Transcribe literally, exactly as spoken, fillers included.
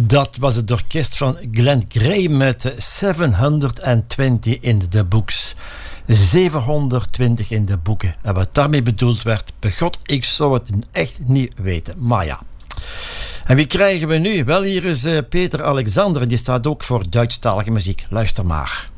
Dat was het orkest van Glenn Gray met zevenhonderdtwintig in de books. zevenhonderdtwintig in de boeken. En wat daarmee bedoeld werd, begot, ik zou het echt niet weten. Maar ja. En wie krijgen we nu? Wel, hier is uh, Peter Alexander. Die staat ook voor Duitsstalige muziek. Luister maar.